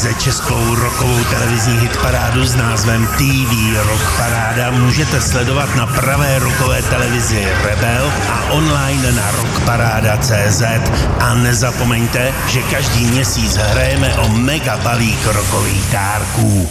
Skrze českou rockovou televizní hitparádu s názvem TV Rock Paráda můžete sledovat na pravé rockové televizi Rebel a online na rockparáda.cz. A nezapomeňte, že každý měsíc hrajeme o mega balík rockových dárků.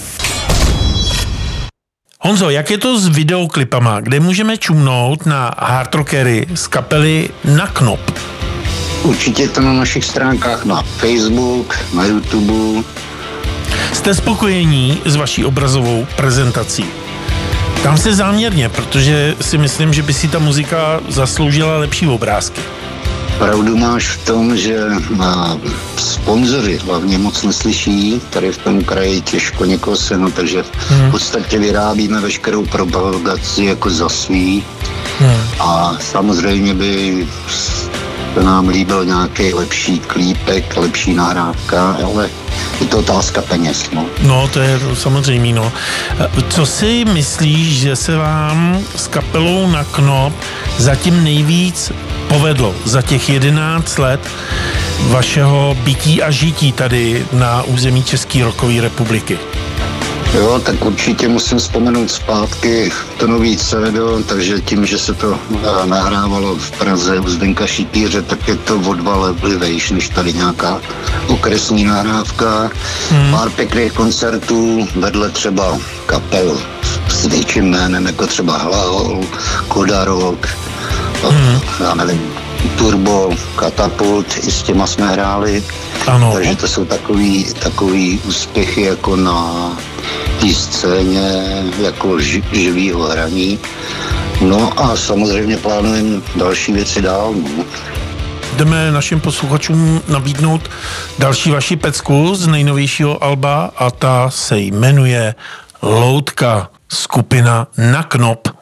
Honzo, jak je to s videoklipama, kde můžeme čumnout na hard rockery z kapely Na Knop? Určitě to na našich stránkách na Facebook, na YouTube. Jste spokojení s vaší obrazovou prezentací? Tam se záměrně, protože si myslím, že by si ta muzika zasloužila lepší obrázky. Pravdu máš v tom, že sponzoři hlavně moc neslyší, tady v tom kraji těžko někoho sehnat, takže v podstatě vyrábíme veškerou propagaci jako za svý. A samozřejmě by se nám líbil nějaký lepší klípek, lepší nahrávka, ale je to otázka peněz. No, to je samozřejmě, no. Co si myslíš, že se vám s kapelou Na Knop zatím nejvíc povedlo za těch 11 let vašeho bytí a žití tady na území České rockové republiky? Jo, tak určitě musím vzpomenout zpátky to nový CD, takže tím, že se to nahrávalo v Praze u Zdenka Šipíře, tak je to o 2 levely vejš, než tady nějaká okresní nahrávka. Pár pěkných koncertů, vedle třeba kapel s větším jménem, jako třeba Hlahol, Kodarok, já nevím, Turbo, Katapult, i s těma jsme hráli. Ano. Takže to jsou takový úspěchy jako na té scéně, jako živýho hraní. No a samozřejmě plánujeme další věci dál. Jdeme našim posluchačům nabídnout další vaši pecku z nejnovějšího alba a ta se jmenuje Loutka, skupina Na Knop.